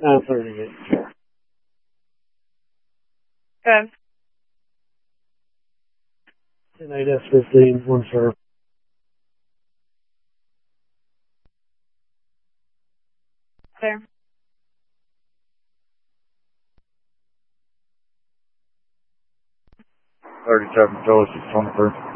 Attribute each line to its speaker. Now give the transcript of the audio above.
Speaker 1: 9:38.
Speaker 2: Good.
Speaker 1: 10-8 S15, 1 sir.
Speaker 2: Clear.
Speaker 3: 37 Phillips, 23.